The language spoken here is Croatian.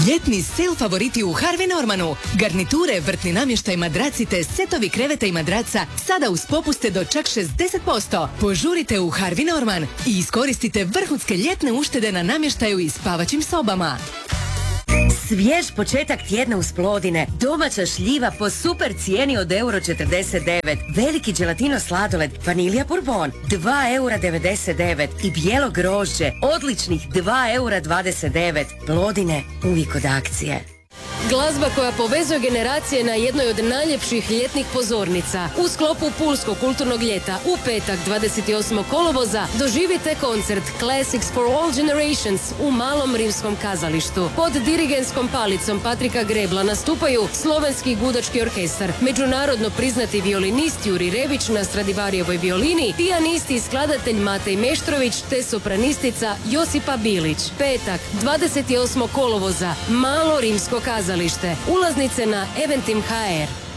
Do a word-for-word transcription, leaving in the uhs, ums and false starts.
Ljetni sale favoriti u Harvey Normanu. Garniture, vrtni namještaj, madraci te setovi kreveta i madraca sada uz popuste do čak šezdeset posto. Požurite u Harvey Norman i iskoristite vrhunske ljetne uštede na namještaju i spavaćim sobama. Svjež početak tjedna uz Plodine. Domaća šljiva po super cijeni od euro četrdeset devet. Veliki gelatino sladoled, vanilija bourbon, dva eura devedeset devet. I bijelo grožđe, odličnih dva eura dvadeset devet. Plodine, uvijek od akcije. Glazba koja povezuje generacije na jednoj od najljepših ljetnih pozornica. U sklopu Pulskog kulturnog ljeta u petak dvadeset osmog kolovoza doživite koncert Classics for All Generations u Malom rimskom kazalištu. Pod dirigentskom palicom Patrika Grebla nastupaju Slovenski gudački orkestar, međunarodno priznati violinist Juri Rebić na Stradivarijevoj violini, pijanist i skladatelj Matej Meštrović te sopranistica Josipa Bilić. Petak dvadeset osmog kolovoza Malo rimsko kazalište. Ulaznice na Eventim точка hr.